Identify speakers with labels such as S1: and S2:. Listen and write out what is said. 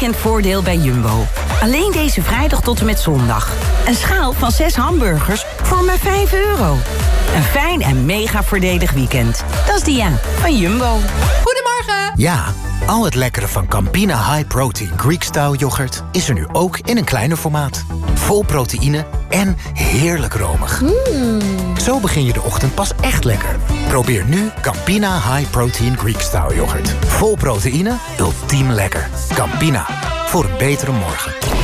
S1: weekendvoordeel bij Jumbo. Alleen deze vrijdag tot en met zondag. Een schaal van 6 hamburgers voor maar €5. Een fijn en mega voordelig weekend. Dat is Dia van Jumbo.
S2: Goedemorgen!
S3: Ja, al het lekkere van Campina High Protein Greek Style yoghurt is er nu ook in een kleiner formaat. Vol proteïne en heerlijk romig. Zo begin je de ochtend pas echt lekker. Probeer nu Campina High Protein Greek Style yoghurt. Vol proteïne, ultiem lekker. Campina, voor een betere morgen.